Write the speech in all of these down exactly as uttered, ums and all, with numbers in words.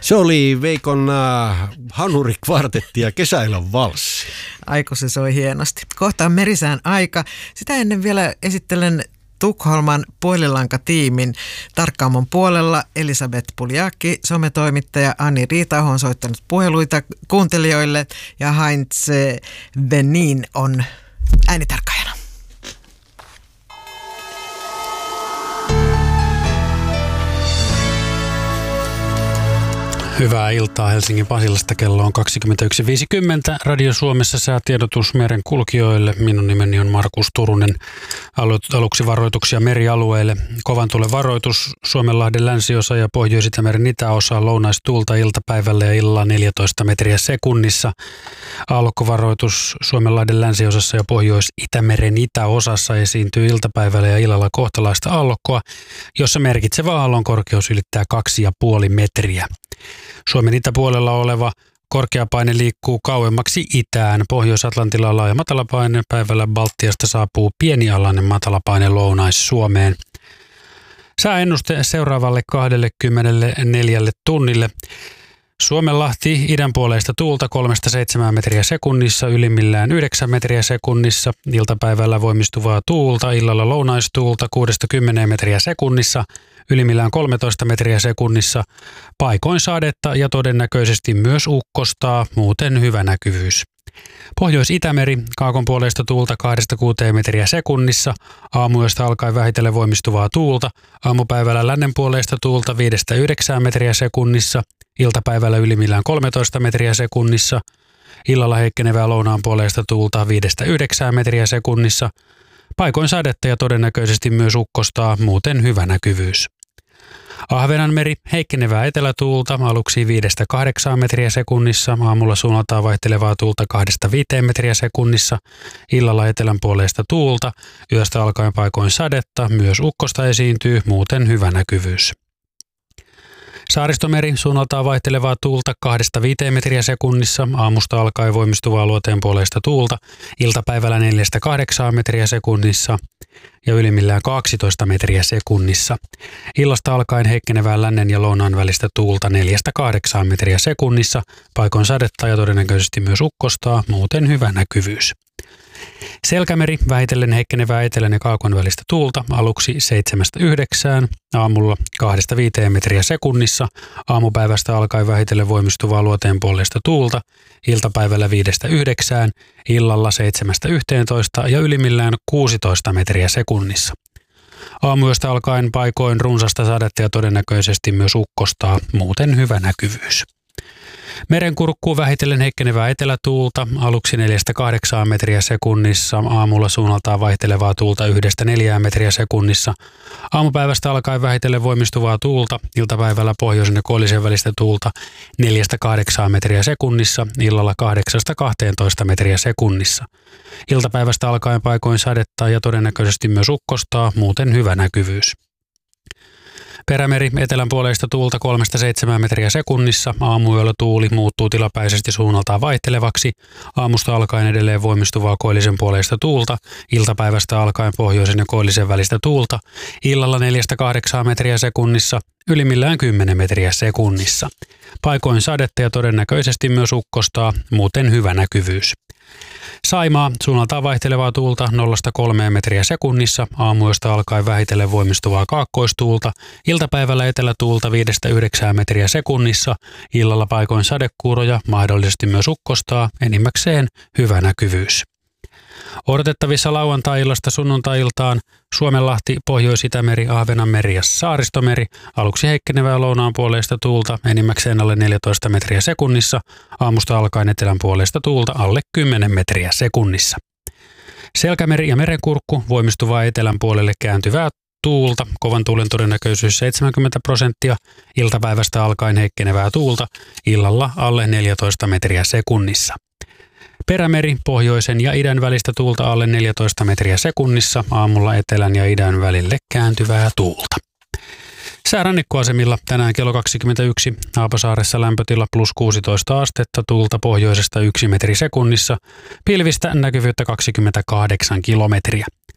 Se oli Veikon äh, hanurikvartetti ja kesäilon valssi. Aiku se soi hienosti. Kohta on merisään aika. Sitä ennen vielä esittelen Tukholman puhelinlankatiimin Tarkkaamon puolella Elisabeth Puljaki, sometoimittaja Anni Riitaho on soittanut puheluita kuuntelijoille ja Heinz Benin on äänitarkkaajana. Hyvää iltaa Helsingin Pasilasta. Kello on kaksikymmentäyksi viisikymmentä. Radio Suomessa säätiedotus meren kulkijoille. Minun nimeni on Markus Turunen. Aluksi varoituksia merialueille. Kovan tuulen varoitus Suomenlahden länsiosa ja Pohjois-Itämeren itäosa. Lounaistuulta iltapäivällä ja illalla neljätoista metriä sekunnissa. Aallokkovaroitus Suomenlahden länsiosassa ja Pohjois-Itämeren itäosassa esiintyy iltapäivällä ja illalla kohtalaista aallokkoa, jossa merkitsevä aallon korkeus ylittää kaksi ja puoli metriä. Suomen itäpuolella oleva korkeapaine liikkuu kauemmaksi itään. Pohjois-Atlantilla on laaja matalapaine. Päivällä Baltiasta saapuu pienialainen matalapaine Lounais-Suomeen. Sääennuste seuraavalle kaksikymmentäneljä tunnille. Suomenlahti idänpuoleista tuulta kolmesta seitsemään metriä sekunnissa, ylimmillään yhdeksän metriä sekunnissa. Iltapäivällä voimistuvaa tuulta, illalla lounaistuulta kuudesta kymmeneen metriä sekunnissa, ylimmillään kolmetoista metriä sekunnissa. Paikoin sadetta ja todennäköisesti myös ukkostaa, muuten hyvä näkyvyys. Pohjois-Itämeri, kaakon puoleista tuulta kahdesta kuuteen metriä sekunnissa, aamuyöstä alkaen vähitellen voimistuvaa tuulta, aamupäivällä lännen puoleista tuulta viidestä yhdeksään metriä sekunnissa, iltapäivällä ylimmillään kolmetoista metriä sekunnissa, illalla heikkenevää lounaan puoleista tuulta viidestä yhdeksään metriä sekunnissa, paikoin sadetta ja todennäköisesti myös ukkostaa, muuten hyvä näkyvyys. Ahvenanmeri, heikkenevää etelätuulta, aluksi viidestä kahdeksaan metriä sekunnissa, aamulla suunnaltaan vaihtelevaa tuulta kahdesta viiteen metriä sekunnissa, illalla etelän puoleista tuulta, yöstä alkaen paikoin sadetta, myös ukkosta esiintyy, muuten hyvä näkyvyys. Saaristomeri, suunnaltaan vaihtelevaa tuulta kahdesta viiteen metriä sekunnissa, aamusta alkaen voimistuvaa luoteen puoleista tuulta, iltapäivällä neljästä kahdeksaan metriä sekunnissa ja ylimmillään kaksitoista metriä sekunnissa. Illasta alkaen heikkenevää lännen ja lounaan välistä tuulta neljästä kahdeksaan metriä sekunnissa, paikoin sadetta ja todennäköisesti myös ukkostaa, muuten hyvä näkyvyys. Selkämeri, vähitellen heikkenevää etelän ja kaakon välistä tuulta, aluksi seitsemästä yhdeksään, aamulla kahdesta viiteen metriä sekunnissa, aamupäivästä alkaen vähitellen voimistuvaa luoteen puolesta tuulta, iltapäivällä viidestä yhdeksään, illalla seitsemästä yhteentoista ja ylimmillään kuusitoista metriä sekunnissa. Aamuyöstä alkaen paikoin runsasta sadetta ja todennäköisesti myös ukkostaa, muuten hyvä näkyvyys. Merenkurkkuu vähitellen heikkenevää etelätuulta, aluksi neljästä kahdeksaan metriä sekunnissa, aamulla suunnaltaan vaihtelevaa tuulta yhdestä neljään metriä sekunnissa. Aamupäivästä alkaen vähitellen voimistuvaa tuulta, iltapäivällä pohjoisen ja koillisen välistä tuulta neljästä kahdeksaan metriä sekunnissa, illalla kahdeksasta kahteentoista metriä sekunnissa. Iltapäivästä alkaen paikoin sadetta ja todennäköisesti myös ukkostaa, muuten hyvä näkyvyys. Perämeri, etelän puoleista tuulta kolmesta seitsemään metriä sekunnissa, aamuyöllä tuuli muuttuu tilapäisesti suunnaltaan vaihtelevaksi, aamusta alkaen edelleen voimistuvaa koillisen puoleista tuulta, iltapäivästä alkaen pohjoisen ja koillisen välistä tuulta, illalla neljästä kahdeksaan metriä sekunnissa, ylimmillään kymmenen metriä sekunnissa. Paikoin sadetta ja todennäköisesti myös ukkostaa, muuten hyvä näkyvyys. Saimaa, suunnaltaan vaihtelevaa tuulta nollasta kolmeen metriä sekunnissa, aamuyöstä alkaen vähitellen voimistuvaa kaakkoistuulta, iltapäivällä etelätuulta viidestä yhdeksään metriä sekunnissa, illalla paikoin sadekuuroja, mahdollisesti myös ukkostaa, enimmäkseen hyvä näkyvyys. Odotettavissa lauantai-illasta sunnuntai-iltaan Suomenlahti, Pohjois-Itämeri, Ahvenanmeri ja Saaristomeri, aluksi heikkenevää lounaan puoleista tuulta, enimmäkseen alle neljätoista metriä sekunnissa, aamusta alkaen etelän puoleista tuulta alle kymmenen metriä sekunnissa. Selkämeri ja merenkurkku, voimistuvaa etelän puolelle kääntyvää tuulta, kovan tuulen todennäköisyys seitsemänkymmentä prosenttia, iltapäivästä alkaen heikkenevää tuulta, illalla alle neljätoista metriä sekunnissa. Perämeri, pohjoisen ja idän välistä tuulta alle neljätoista metriä sekunnissa, aamulla etelän ja idän välille kääntyvää tuulta. Säärannikkoasemilla tänään kello kaksikymmentäyksi, Haapasaaressa lämpötila plus kuusitoista astetta, tuulta pohjoisesta yksi metri sekunnissa, pilvistä näkyvyyttä kaksikymmentäkahdeksan kilometriä.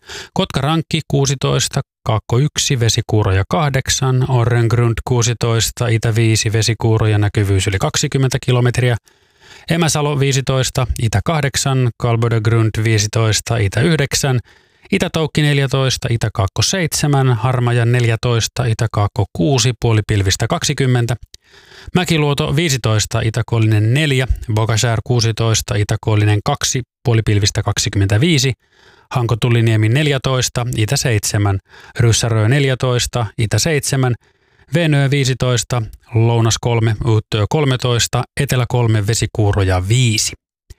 Kotkarankki kuusitoista, Kaakko yksi, vesikuuroja kahdeksan, Orrengrund kuusitoista, Itä viisi, vesikuuroja, näkyvyys yli kaksikymmentä kilometriä. Emäsalo viisitoista, Itä kahdeksan, Kalbodegrund viisitoista, Itä yhdeksän, Itä-Toukki neljätoista, Itä-Kaakko seitsemän, Harmaja neljätoista, Itä-Kaakko kuusi, puolipilvistä kaksikymmentä, Mäkiluoto viisitoista, Itä-Koillinen neljä, Bogashär kuusitoista, Itä-Koillinen kaksi, puolipilvistä kaksikymmentäviisi, Hanko-Tulliniemi neljätoista, Itä seitsemän, Ryssärö neljätoista, Itä seitsemän, Venöö viisitoista, Lounas kolme, Uuttöö kolmetoista, Etelä kolme, vesikuuroja viisi.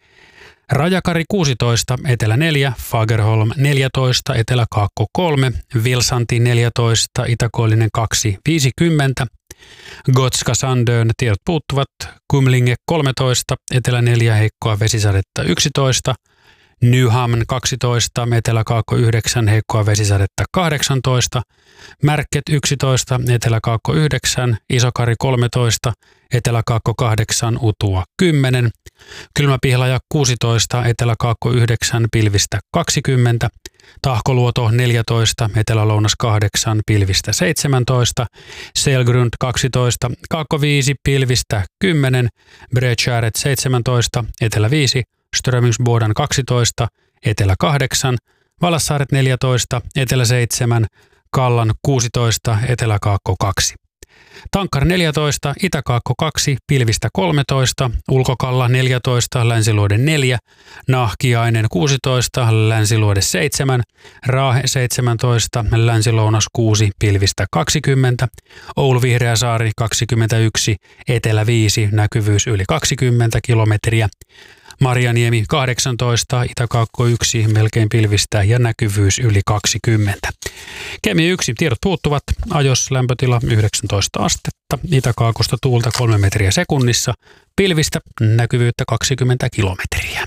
Rajakari kuusitoista, Etelä neljä, Fagerholm neljätoista, Etelä-Kaakko kolme, Vilsanti neljätoista, Itä-Koillinen kaksi, viisikymmentä, Gotska Sandön, tiedot puuttuvat, Kumlinge kolmetoista, Etelä neljä, heikkoa vesisadetta yksitoista, Nyhamn kaksitoista, Etelä-Kaakko yhdeksän, heikkoa vesisadetta kahdeksantoista, Märket yksitoista, Etelä-Kaakko yhdeksän, Isokari kolmetoista, Etelä-Kaakko kahdeksan, Utua kymmenen, Kylmäpihlaja kuusitoista, Etelä-Kaakko yhdeksän, pilvistä kaksikymmentä, Tahkoluoto neljätoista, Etelä-Lounas kahdeksan, pilvistä seitsemäntoista, Selgrund kaksitoista, Kaakko viisi, pilvistä kymmenen, Bredskäret seitsemäntoista, Etelä viisi, Strömingsboden kaksitoista, Etelä kahdeksan, Valassaaret neljätoista, Etelä seitsemän, Kallan kuusitoista, Etelä-Kaakko kaksi. Tankkar neljätoista, Itä-Kaakko kaksi, pilvistä kolmetoista, Ulkokalla neljätoista, Länsiluode neljä, Nahkiainen kuusitoista, Länsiluode seitsemän, Raahe seitsemäntoista, Länsi-Lounas kuusi, pilvistä kaksikymmentä, Oulu Vihreäsaari kaksikymmentäyksi, Etelä viisi, näkyvyys yli kaksikymmentä kilometriä, Marjaniemi kahdeksantoista, Itä-Kaakko yksi, melkein pilvistä ja näkyvyys yli kaksikymmentä. Kemi yksi, tiedot puuttuvat, ajos lämpötila yhdeksäntoista astetta, Itä-Kaakosta tuulta kolme metriä sekunnissa, pilvistä näkyvyyttä kaksikymmentä kilometriä.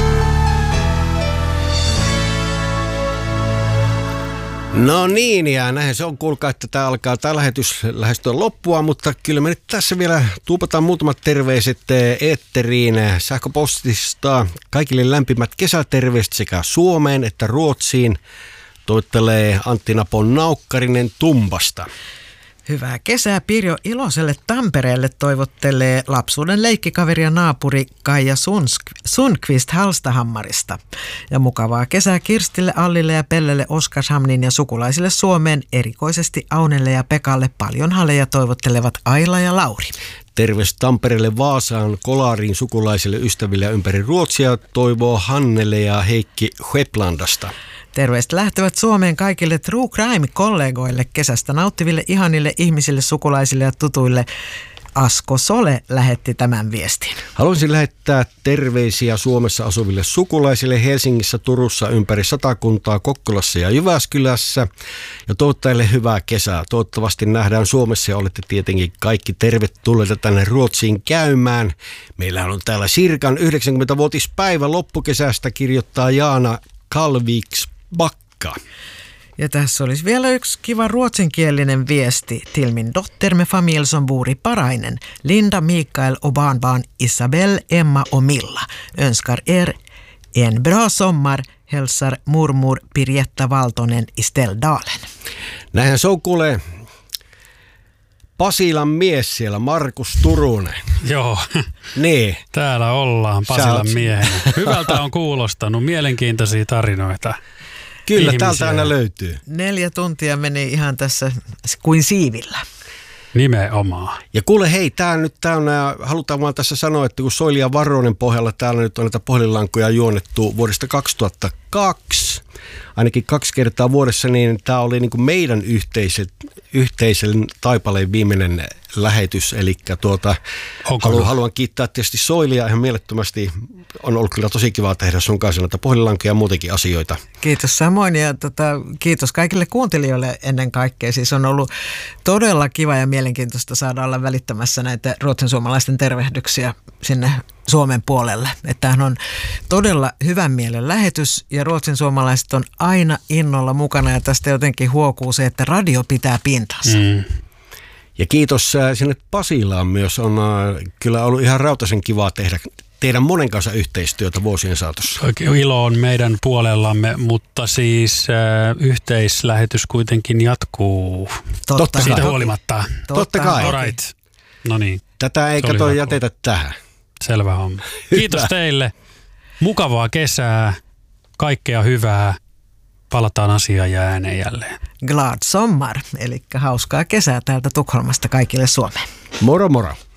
No niin, ja näin se on, kuulkaa, että tämä alkaa tämä lähetys lähestyä loppua, mutta kyllä me nyt tässä vielä tuupataan muutamat terveiset eetteriin sähköpostista. Kaikille lämpimät kesäterveiset sekä Suomeen että Ruotsiin. Toivottelee Antti Napon Naukkarinen Tumpasta. Hyvää kesää Pirjo Iloselle Tampereelle toivottelee lapsuuden leikkikaveri ja naapuri Kaija Sundqvist Hallstahammarista. Ja mukavaa kesää Kirstille, Allille ja Pellelle Oskarshamnin ja sukulaisille Suomeen, erikoisesti Aunelle ja Pekalle paljon haleja toivottelevat Aila ja Lauri. Terveys Tampereelle, Vaasaan, Kolariin sukulaisille ystäville ympäri Ruotsia toivoo Hannele ja Heikki Scheplandasta. Terveiset lähtevät Suomeen kaikille True Crime-kollegoille, kesästä nauttiville ihanille ihmisille, sukulaisille ja tutuille. Asko Sole lähetti tämän viestin. Haluaisin lähettää terveisiä Suomessa asuville sukulaisille Helsingissä, Turussa, ympäri Satakuntaa, Kokkolassa ja Jyväskylässä. Ja toivottajille hyvää kesää. Toivottavasti nähdään Suomessa ja olette tietenkin kaikki tervetulleita tänne Ruotsiin käymään. Meillähän on täällä Sirkan yhdeksänkymmentävuotispäivä loppukesästä, kirjoittaa Jaana Kalviks Bakka. Ja tässä olisi vielä yksi kiva ruotsinkielinen viesti. Till min dotter med familj som bor i Parainen, Linda, Mikael och barnbarn Isabel, Emma och Milla. Önskar er en bra sommar, hälsar mormor Pirjetta Valtonen i Ställdalen. Näinhän se on, kuulee Pasilan mies siellä, Markus Turunen. Joo, niin. Täällä ollaan Pasilan oot... miehenä. Hyvältä on kuulostanut, mielenkiintoisia tarinoita. Kyllä, ihmisiä. Täältä aina löytyy. Neljä tuntia meni ihan tässä kuin siivillä. Nimenomaan. Ja kuule, hei, tää nyt tää on, halutaan vaan tässä sanoa, että kun Soili ja Varonen pohjalla täällä nyt on näitä puhelinlankoja juonnettu vuodesta kaksituhattakaksi, ainakin kaksi kertaa vuodessa, niin tämä oli niin kuin meidän yhteisen, yhteisen Taipaleen viimeinen lähetys. Eli tuota, haluan, haluan kiittää tietysti Soilia ihan mielettömästi. On ollut kyllä tosi kiva tehdä sun kanssa näitä puhelinlankoja ja muutenkin asioita. Kiitos samoin ja tota, kiitos kaikille kuuntelijoille ennen kaikkea. Siis on ollut todella kiva ja mielenkiintoista saada olla välittämässä näitä ruotsinsuomalaisten tervehdyksiä sinne Suomen puolelle. Että tämähän on todella hyvän mielen lähetys ja ruotsinsuomalaiset on aina innolla mukana ja tästä jotenkin huokuu se, että radio pitää pintansa. Mm. Ja kiitos sinne Pasilaan myös. On kyllä ollut ihan rautaisen kivaa tehdä, teidän monen kanssa yhteistyötä vuosien saatossa. Oikein ilo on meidän puolellamme, mutta siis äh, yhteislähetys kuitenkin jatkuu. Totta Siitä kai. huolimatta. Totta kai. All right. No niin. Tätä ei Se oli kato hyvä jätetä tähän. Selvä homma. Kiitos teille. Mukavaa kesää. Kaikkea hyvää. Palataan asiaan ja ääneen jälleen. Glad sommar, eli hauskaa kesää täältä Tukholmasta kaikille Suomeen. Moro moro.